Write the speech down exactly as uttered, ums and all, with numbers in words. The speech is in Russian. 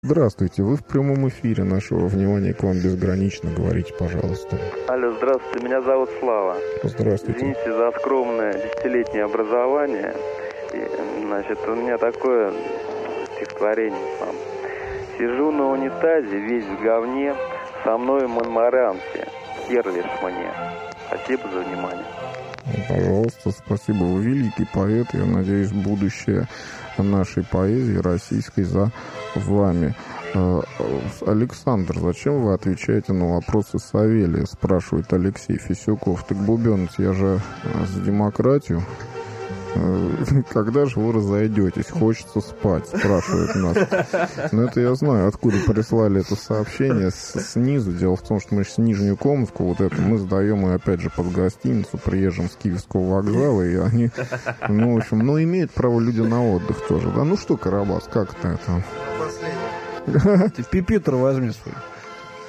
Здравствуйте, вы в прямом эфире. Нашего внимания к вам безгранично. Говорите, пожалуйста. Алло, здравствуйте, меня зовут Слава. Здравствуйте. Извините за скромное десятилетнее образование. И, значит, у меня такое стихотворение вам. Сижу на унитазе, весь в говне, со мной в Монмаранте, стерлишь мне. Спасибо за внимание. Пожалуйста, спасибо. Вы великий поэт. Я надеюсь, будущее нашей поэзии российской за вами. Александр, зачем вы отвечаете на вопросы Савелия? Спрашивает Алексей Фисюков. Так, бубенец, я же за демократию. Когда же вы разойдетесь? Хочется спать, спрашивает нас. Но это я знаю, откуда прислали это сообщение, с, снизу. Дело в том, что мы сейчас нижнюю комнатку, вот эту, мы сдаем, и опять же, под гостиницу, приезжим с Киевского вокзала, и они, ну, в общем, ну, имеют право люди на отдых тоже, да? Ну что, Карабас, как-то это? Последний. Ты пипитер возьми свой.